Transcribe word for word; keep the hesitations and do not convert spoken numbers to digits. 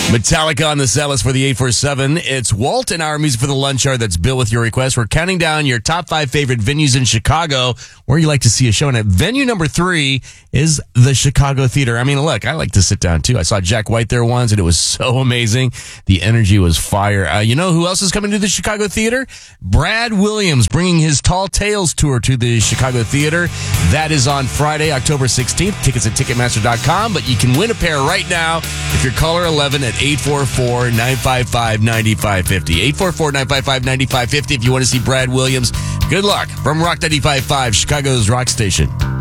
Metallica on the set list for the eight four seven. It's Walt and our music for the lunch hour. That's Bill with your request. We're counting down your top five favorite venues in Chicago where you like to see a show. And at venue number three is the Chicago Theater. I mean, look, I like to sit down too. I saw Jack White there once and it was so amazing. The energy was fire. Uh, you know who else is coming to the Chicago Theater? Brad Williams bringing his Tall Tales tour to the Chicago Theater. That is on Friday, October sixteenth. Tickets at Ticketmaster dot com, but you can win a pair right now if you're caller eleven at eight four four, nine five five, nine five five zero. eight four four, nine five five, nine five five zero if you want to see Brad Williams. Good luck from Rock ninety-five point five, Chicago's rock station.